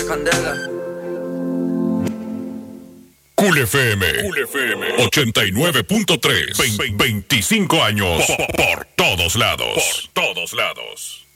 Candela. Cool FM 89.3. 25 años por todos lados.